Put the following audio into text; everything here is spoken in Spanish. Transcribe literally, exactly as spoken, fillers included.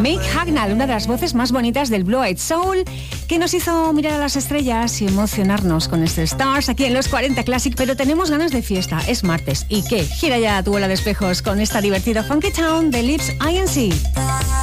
Mick Hucknall, una de las voces más bonitas del Blue Eyed Soul, que nos hizo mirar a las estrellas y emocionarnos con este Stars aquí en los cuarenta Classic, pero tenemos ganas de fiesta, es martes. ¿Y qué? Gira ya tu bola de espejos con esta divertida Funky Town de Lips I N C.